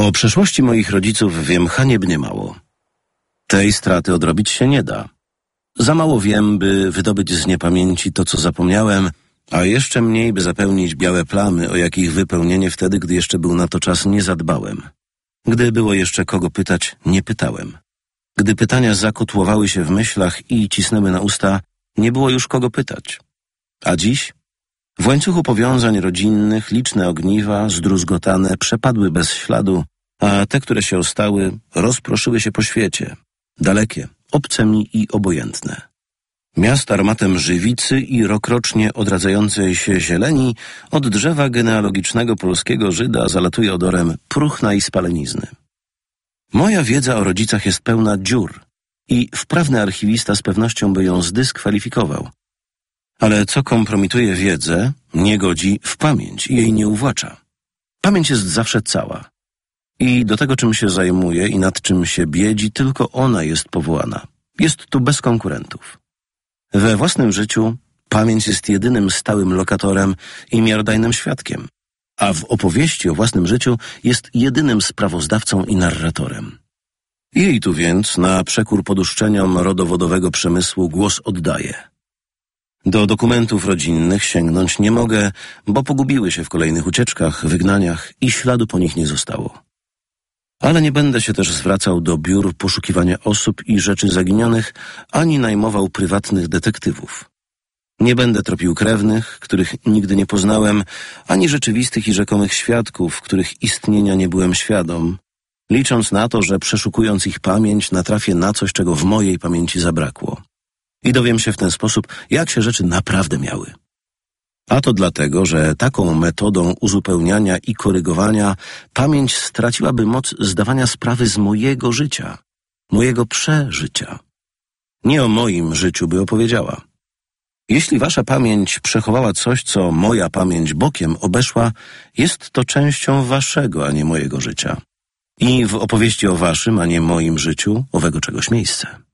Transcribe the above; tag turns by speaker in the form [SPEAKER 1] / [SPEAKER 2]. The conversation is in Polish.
[SPEAKER 1] O przeszłości moich rodziców wiem haniebnie mało. Tej straty odrobić się nie da. Za mało wiem, by wydobyć z niepamięci to, co zapomniałem, a jeszcze mniej, by zapełnić białe plamy, o jakich wypełnienie wtedy, gdy jeszcze był na to czas, nie zadbałem. Gdy było jeszcze kogo pytać, nie pytałem. Gdy pytania zakotłowały się w myślach i cisnęły na usta, nie było już kogo pytać. A dziś? W łańcuchu powiązań rodzinnych liczne ogniwa, zdruzgotane, przepadły bez śladu, a te, które się ostały, rozproszyły się po świecie. Dalekie, obce mi i obojętne. Miast aromatem żywicy i rokrocznie odradzającej się zieleni od drzewa genealogicznego polskiego Żyda zalatuje odorem próchna i spalenizny. Moja wiedza o rodzicach jest pełna dziur i wprawny archiwista z pewnością by ją zdyskwalifikował. Ale co kompromituje wiedzę, nie godzi w pamięć i jej nie uwłacza. Pamięć jest zawsze cała. I do tego, czym się zajmuje i nad czym się biedzi, tylko ona jest powołana. Jest tu bez konkurentów. We własnym życiu pamięć jest jedynym stałym lokatorem i miarodajnym świadkiem, a w opowieści o własnym życiu jest jedynym sprawozdawcą i narratorem. Jej tu więc, na przekór poduszczeniom rodowodowego przemysłu, głos oddaje. Do dokumentów rodzinnych sięgnąć nie mogę, bo pogubiły się w kolejnych ucieczkach, wygnaniach i śladu po nich nie zostało. Ale nie będę się też zwracał do biur poszukiwania osób i rzeczy zaginionych, ani najmował prywatnych detektywów. Nie będę tropił krewnych, których nigdy nie poznałem, ani rzeczywistych i rzekomych świadków, których istnienia nie byłem świadom, licząc na to, że przeszukując ich pamięć natrafię na coś, czego w mojej pamięci zabrakło. I dowiem się w ten sposób, jak się rzeczy naprawdę miały. A to dlatego, że taką metodą uzupełniania i korygowania pamięć straciłaby moc zdawania sprawy z mojego życia, mojego przeżycia. Nie o moim życiu by opowiedziała. Jeśli wasza pamięć przechowała coś, co moja pamięć bokiem obeszła, jest to częścią waszego, a nie mojego życia. I w opowieści o waszym, a nie moim życiu, owego czegoś miejsce.